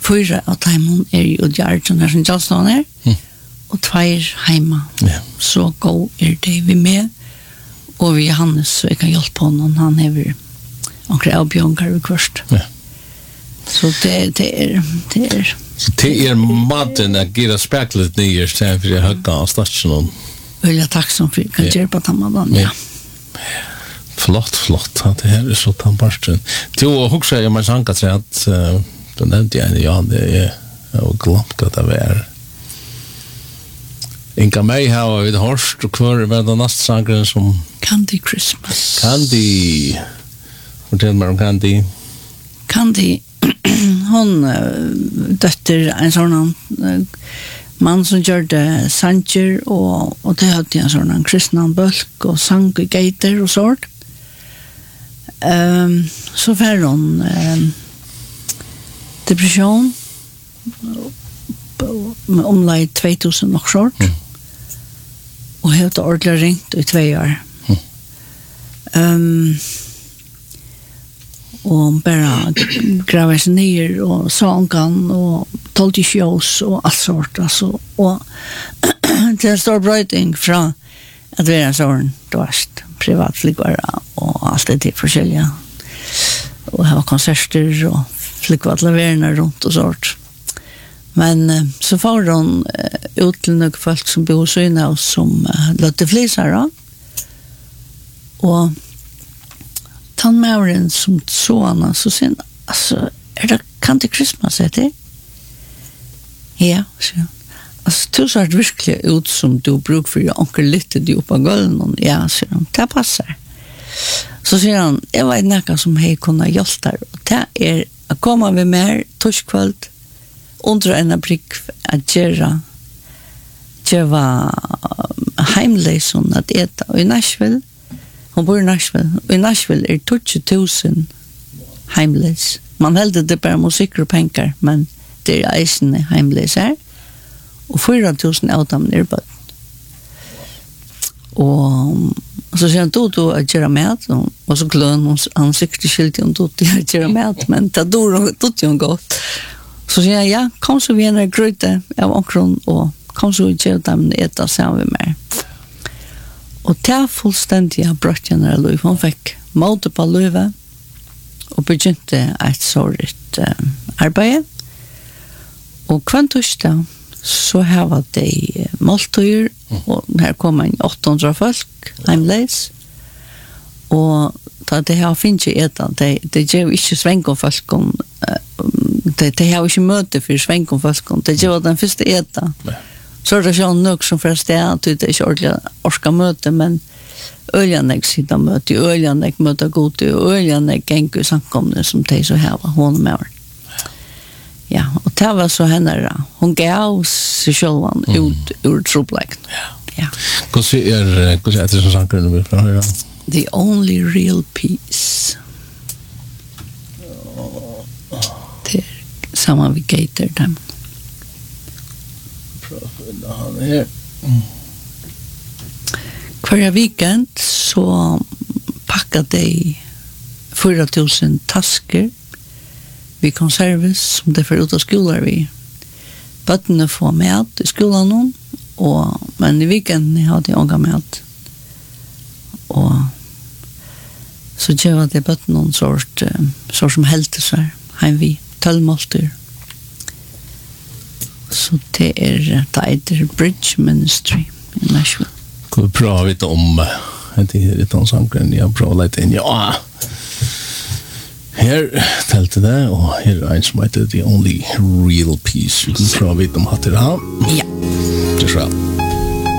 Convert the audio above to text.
4 av timon ju utgärd när som just där. Och 2 hemma. Ja. Så gå det vi med. Och vi Johannes så jag kan hjälpa honom. Han är onkel Albjörn vi först. Ja. Så det är Så det maten att ge speklet nya sen för jag högga stationen. Väldigt tacksam för kan hjälpa tamman. Ja. Flott. Det här är så tamparsten. Du också jag man sanka sig att den nämnde jag det är glömt att det var. Inga mig har vi hörst och kvar med den nästa sången som Candy Christmas. Candy. Fortell mig om Candy. Candy hon dötter en sån man som gjorde sanger och det hade en sån kristnan bulk och sang i gator och sånt. Så var hon depression omlai 2000 och short. Och helt ordentligt ringt i 2 år. Och bara gräva sig ner och sångan och told shows och allt sort alltså och det är stor bröding från att vara en sån privatflygare och allt det förskälja och ha konserter och flygvatlaverna runt och sort. Men så får de ut till några folk som bor så inne och som låter flisar då. Och tandmauren som såna så sen alltså det Candy Christmas det? Ja, så. Alltså du så verkligen ut som du bruk för jag onkel lite du på golven ja så det passar. Så säger han jag vet näka som hej kunna hjälta och det är att komma med mer torskvöld under en brick att göra heimleson att äta i Nashville. Hon bor i Nashville. I Nashville 20,000 heimles. Man hällde det bara musik och pengar, men det är eisen heimles här. Och 4,000 av dem är bara. Och så säger han då att göra mat. Och så glöm han sikkert skilt om då att göra mat. Men det är ju gott. Så säger jag, ja, kom så vi gärna gryta av omkron och kom så vi göra dem äta sen vi med. Och det är fullständigt brott generellt liv. Hon fick måte på livet och begynte ett sådant arbete. Och kvantorsdag så här var det måltider och här kom en 800 folk heimleis. Och det här finns ju äta. Det ger inte sväng folk om det har inte möte för sväng folk. Det ger den första äta. Så är det så nog som först att det är ordentligt orska möte men öljanek sitta möte öljanek möta god öljanek gängu samkomne som det så här var hon med. Ja, och det var så henne då. Hon gav sig själv ut ur trubbeln. Ja. Hur är det som sankar nu från höra? The only real peace. Det samma vi gator dem. Kvarja weekend så packade de 4,000 tasker vi konserves som det får ut av skolan vi. Bötterna får mat i skolan men i weekenden hade jag unga mat. Och så gör det bötterna någon sort som hälter hem vi 12 målter. Så det är Bridge Ministry i Nashville. Kan vi prata lite om det är lite om saken jag pratar lite in ja. Här tälte det och här är en som heter The Only Real Peace. Vi kan prata lite om det här. Ja. Det är så.